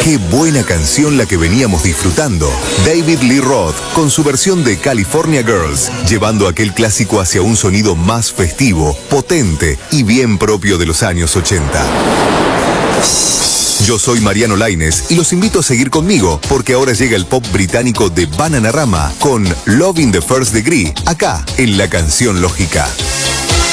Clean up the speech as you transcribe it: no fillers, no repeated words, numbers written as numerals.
Qué buena canción la que veníamos disfrutando. David Lee Roth con su versión de California Girls, llevando aquel clásico hacia un sonido más festivo, potente y bien propio de los años 80. Yo soy Mariano Lainez y los invito a seguir conmigo porque ahora llega el pop británico de Bananarama con Love in the First Degree, acá en La Canción Lógica.